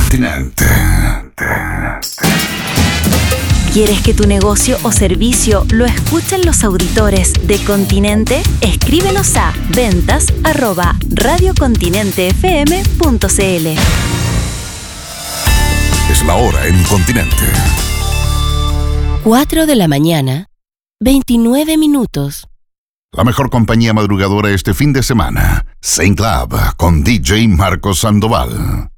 Continente. ¿Quieres que tu negocio o servicio lo escuchen los auditores de Continente? Escríbenos a ventas@radiocontinentefm.cl. Es la hora en Continente. 4 de la mañana, 29 minutos. La mejor compañía madrugadora este fin de semana. Saint Club con DJ Marcos Sandoval.